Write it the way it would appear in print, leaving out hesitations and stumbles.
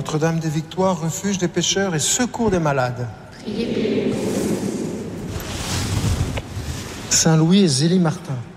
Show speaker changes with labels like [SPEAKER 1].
[SPEAKER 1] Notre-Dame des Victoires, refuge des pécheurs et secours des malades.
[SPEAKER 2] Priez pour nous.
[SPEAKER 1] Saint Louis et Zélie Martin.